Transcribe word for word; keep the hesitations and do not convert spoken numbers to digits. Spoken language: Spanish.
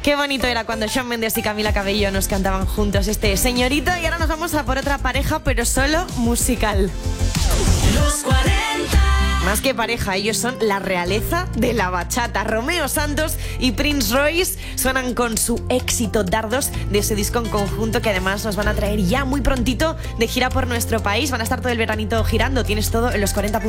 Qué bonito era cuando Shawn Mendes y Camila Cabello nos cantaban juntos este Señorito. Y ahora nos vamos a por otra pareja, pero solo musical. Los cuarenta. Más que pareja, ellos son la realeza de la bachata. Romeo Santos y Prince Royce suenan con su éxito Dardos, de ese disco en conjunto que además nos van a traer ya muy prontito de gira por nuestro país. Van a estar todo el veranito girando. Tienes todo en los cuarenta.